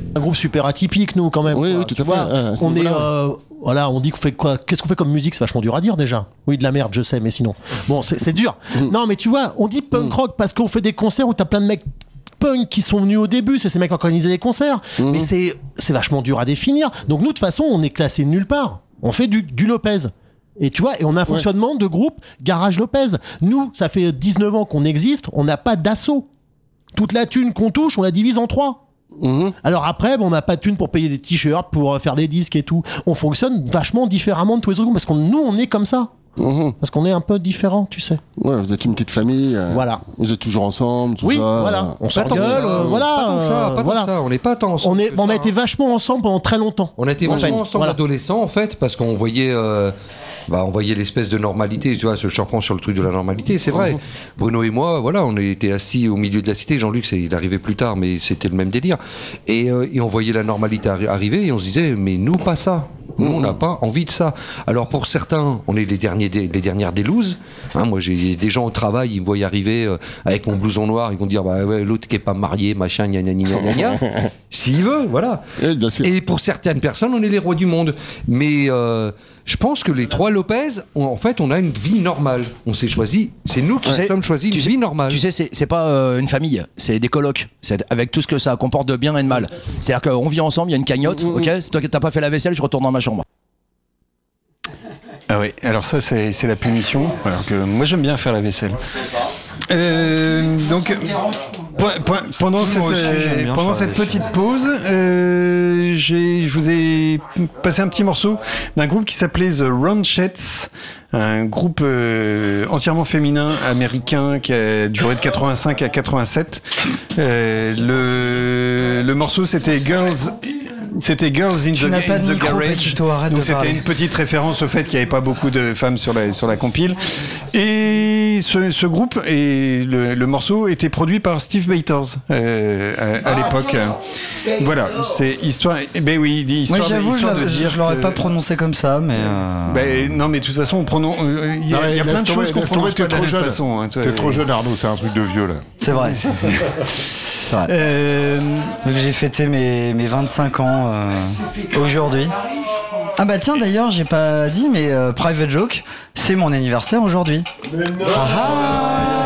un groupe super atypique, nous, quand même. Oui, quoi. oui, tout Tu à vois, fait. on est, voilà, on dit qu'on fait quoi? Qu'est-ce qu'on fait comme musique? C'est vachement dur à dire déjà. Oui, de la merde, je sais, mais sinon. Bon, c'est dur. Non, mais tu vois, on dit punk rock parce qu'on fait des concerts où t'as plein de mecs punk qui sont venus au début, c'est ces mecs qui organisaient les concerts. Mais c'est vachement dur à définir. Donc nous, de toute façon, on est classé nulle part. On fait du Lopez. Et tu vois, et on a un fonctionnement de groupe Garage Lopez. Nous, ça fait 19 ans qu'on existe, on n'a pas d'assaut. Toute la thune qu'on touche, on la divise en 3. Alors après, on n'a pas de thune pour payer des t-shirts, pour faire des disques et tout. On fonctionne vachement différemment de tous les autres groupes parce que nous, on est comme ça. Parce qu'on est un peu différents, tu sais. Ouais, vous êtes une petite famille. Voilà. Vous êtes toujours ensemble, tout ça. Voilà. On s'engueule, voilà. Pas tant que ça, pas tant que ça. On n'est pas tant ensemble. On a été vachement ensemble pendant très longtemps. On a été vachement ensemble adolescents, en fait, parce qu'on voyait... on voyait l'espèce de normalité, tu vois, ce charpent sur le truc de la normalité, c'est vrai. Bruno et moi, voilà, on était assis au milieu de la cité. Jean-Luc, il arrivait plus tard, mais c'était le même délire. Et on voyait la normalité arriver et on se disait, mais nous, pas ça. Nous, on n'a pas envie de ça. Alors, pour certains, on est les dernières des looses. Hein, moi, j'ai des gens au travail, ils me voient arriver avec mon blouson noir, ils vont dire, bah ouais, l'autre qui est pas marié, machin, gna gna gna gna gna. S'il veut, voilà. Oui, bien sûr. Et pour certaines personnes, on est les rois du monde. Mais je pense que les trois Lopez, en fait, on a une vie normale. On s'est choisi, c'est nous qui sommes choisis une vie normale. Tu sais, c'est pas une famille, c'est des colocs. C'est avec tout ce que ça comporte de bien et de mal. C'est-à-dire qu'on vit ensemble, il y a une cagnotte, ok? Si toi t'as pas fait la vaisselle, je retourne dans ma chambre. Ah oui, alors ça c'est la punition, alors que moi j'aime bien faire la vaisselle. Donc pendant cette petite pause, je vous ai passé un petit morceau d'un groupe qui s'appelait The Ronchettes, un groupe entièrement féminin américain qui a duré de 85 à 87. Le morceau c'était Girls in the Garage. Donc c'était une petite référence au fait qu'il n'y avait pas beaucoup de femmes sur la compile. Et ce groupe et le morceau était produit par Steve Bators à l'époque. Voilà, c'est histoire. Ben oui, histoire. Moi j'avoue, je l'aurais pas prononcé comme ça, mais. Ben non, mais de toute façon, il y a plein de choses qu'on prononce pas de la même façon. T'es trop jeune, Arnaud. C'est un truc de vieux là. C'est vrai. Donc j'ai fêté mes 25 ans aujourd'hui. Ah bah tiens, d'ailleurs j'ai pas dit, mais Private Joke, c'est mon anniversaire aujourd'hui. Ah